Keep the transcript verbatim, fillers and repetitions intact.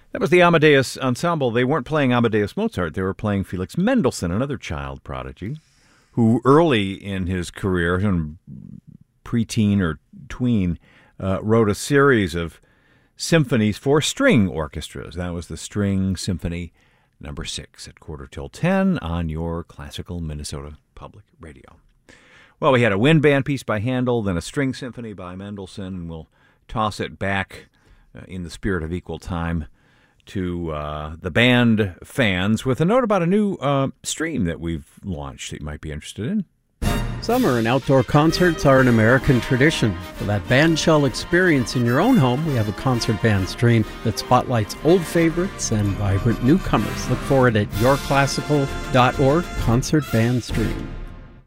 That was the Amadeus Ensemble. They weren't playing Amadeus Mozart. They were playing Felix Mendelssohn, another child prodigy, who early in his career, in preteen or tween, uh, wrote a series of symphonies for string orchestras. That was the String Symphony number six at quarter till ten on your classical Minnesota Public Radio. Well, we had a wind band piece by Handel, then a string symphony by Mendelssohn, and we'll toss it back uh, in the spirit of equal time to uh, the band fans with a note about a new uh, stream that we've launched that you might be interested in. Summer and outdoor concerts are an American tradition. For that bandshell experience in your own home, we have a concert band stream that spotlights old favorites and vibrant newcomers. Look for it at your classical dot org, Concert Band Stream.